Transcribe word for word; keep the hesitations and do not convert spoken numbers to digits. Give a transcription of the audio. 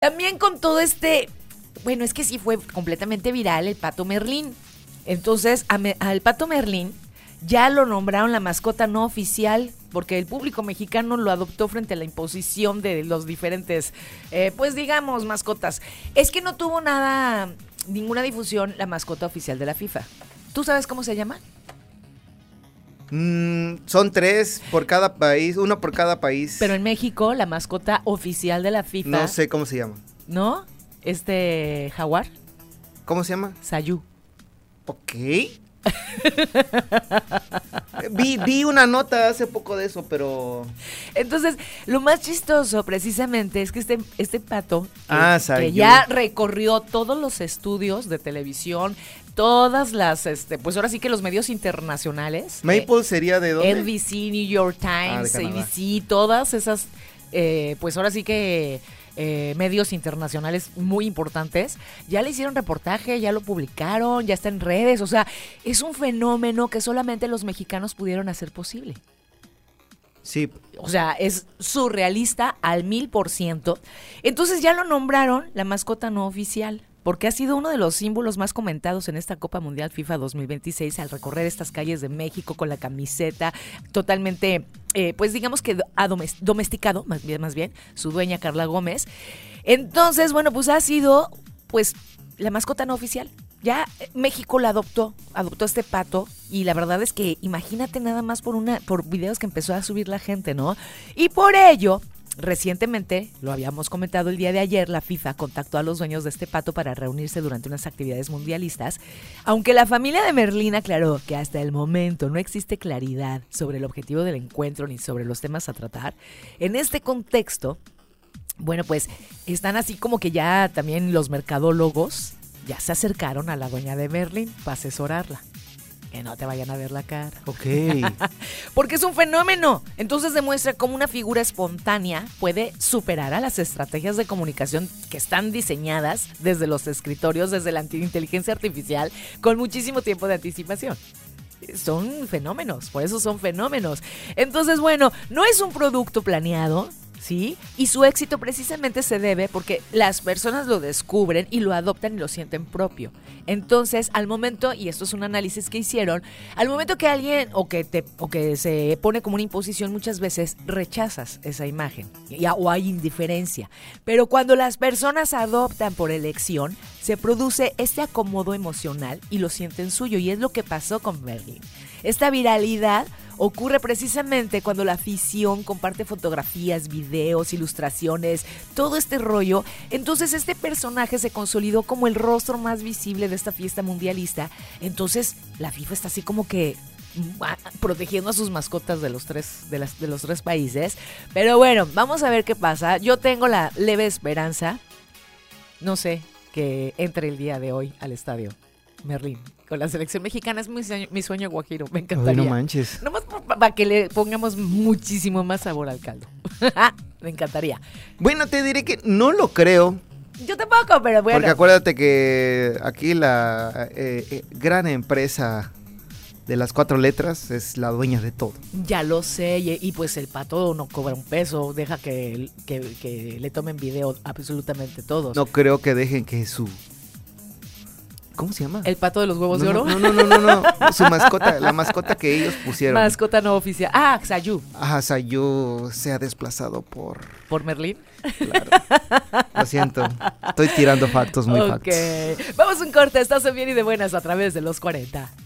También con todo este, bueno, es que sí fue completamente viral el Pato Merlín. Entonces, a me, al Pato Merlín ya lo nombraron la mascota no oficial, porque el público mexicano lo adoptó frente a la imposición de los diferentes, eh, pues digamos, mascotas. Es que no tuvo nada, ninguna difusión la mascota oficial de la FIFA. ¿Tú sabes cómo se llama? Mm, son tres por cada país, uno por cada país. Pero en México, la mascota oficial de la FIFA... No sé cómo se llama. ¿No? Este jaguar. ¿Cómo se llama? Sayú. Ok. vi, vi una nota hace poco de eso, pero... Entonces, lo más chistoso precisamente es que este, este pato, que, ah, que ya recorrió todos los estudios de televisión, todas las, este, pues ahora sí que los medios internacionales. Maple eh, sería de dónde? N B C, New York Times, ah, A B C, todas esas, eh, pues ahora sí que... Eh, medios internacionales muy importantes, ya le hicieron reportaje, ya lo publicaron, ya está en redes, o sea, es un fenómeno que solamente los mexicanos pudieron hacer posible. Sí. O sea, es surrealista al mil por ciento. Entonces ya lo nombraron la mascota no oficial, porque ha sido uno de los símbolos más comentados en esta Copa Mundial FIFA dos mil veintiséis al recorrer estas calles de México con la camiseta totalmente, eh, pues digamos que ha domesticado, más bien, más bien, su dueña Carla Gómez. Entonces, bueno, pues ha sido pues la mascota no oficial. Ya México la adoptó, adoptó este pato y la verdad es que imagínate nada más por una por videos que empezó a subir la gente, ¿no? Y por ello, recientemente, lo habíamos comentado el día de ayer, la FIFA contactó a los dueños de este pato para reunirse durante unas actividades mundialistas, aunque la familia de Merlín aclaró que hasta el momento no existe claridad sobre el objetivo del encuentro ni sobre los temas a tratar. En este contexto, bueno, pues están así como que ya también los mercadólogos ya se acercaron a la dueña de Merlín para asesorarla. Que no te vayan a ver la cara. Ok. Porque es un fenómeno. Entonces demuestra cómo una figura espontánea puede superar a las estrategias de comunicación que están diseñadas desde los escritorios, desde la inteligencia artificial, con muchísimo tiempo de anticipación. Son fenómenos, por eso son fenómenos. Entonces, bueno, no es un producto planeado, ¿sí? Y su éxito precisamente se debe porque las personas lo descubren y lo adoptan y lo sienten propio. Entonces, al momento, y esto es un análisis que hicieron, al momento que alguien o que te o que se pone como una imposición, muchas veces rechazas esa imagen y, o hay indiferencia. Pero cuando las personas adoptan por elección, se produce este acomodo emocional y lo sienten suyo, y es lo que pasó con Merlín. Esta viralidad ocurre precisamente cuando la afición comparte fotografías, videos, ilustraciones, todo este rollo. Entonces este personaje se consolidó como el rostro más visible de esta fiesta mundialista. Entonces la FIFA está así como que protegiendo a sus mascotas de los tres de las de los tres países. Pero bueno, vamos a ver qué pasa. Yo tengo la leve esperanza, no sé, que entre el día de hoy al estadio Merlín con la selección mexicana. Es mi sueño, mi sueño guajiro, me encantaría. Ay, no manches. Nomás para que le pongamos muchísimo más sabor al caldo. Me encantaría. Bueno, te diré que no lo creo. Yo tampoco, pero bueno. Porque acuérdate que aquí la eh, eh, gran empresa de las cuatro letras es la dueña de todo. Ya lo sé, y, y pues el pato no cobra un peso, deja que, que, que le tomen video absolutamente todos. No creo que dejen que su... ¿Cómo se llama? ¿El pato de los huevos no, de oro? No, no, no, no, no, no. Su mascota, la mascota que ellos pusieron. Mascota no oficial. Ah, Sayú. Ajá, Sayú se ha desplazado por... ¿Por Merlín? Claro. Lo siento. Estoy tirando factos, muy Ok. factos. Vamos a un corte. Estás en Bien y de Buenas a través de los cuarenta.